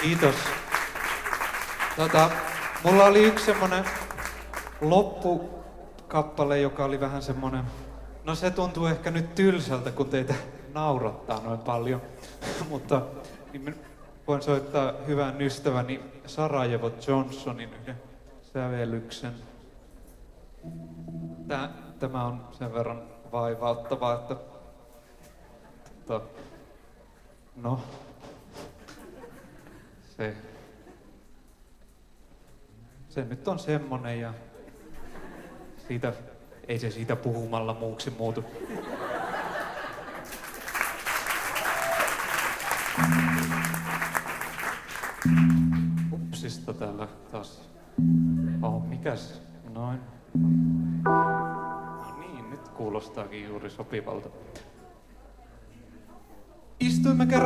Kiitos. Mulla oli yksi semmonen loppukappale, joka oli vähän semmonen... No se tuntuu ehkä nyt tylsältä, kun teitä naurattaa noin paljon. Mutta niin voin soittaa hyvän ystäväni Sarajevo Johnsonin yhden sävellyksen. Tämä on sen verran vaivauttavaa, että... No... Se nyt on semmonen ja ei se siitä puhumalla muuksi muutu. Upsista täällä taas. Mikäs? Noin. No niin, nyt kuulostaakin juuri sopivalta. Istuimme kerran